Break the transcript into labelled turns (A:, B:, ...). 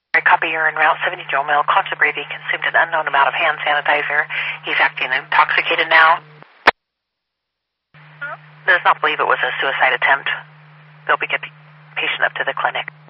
A: Copy, you're en route 70 Joe Mill. Constable consumed an unknown amount of hand sanitizer. He's acting intoxicated now. Does not believe it was a suicide attempt. They'll be getting the patient up to the clinic.